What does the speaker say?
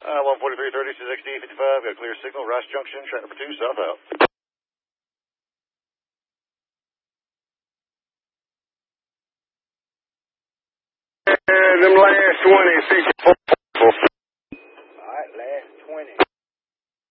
14330, 6XD, 55, got a clear signal, Rice Junction, track number 2, south out. Them last 20, 64.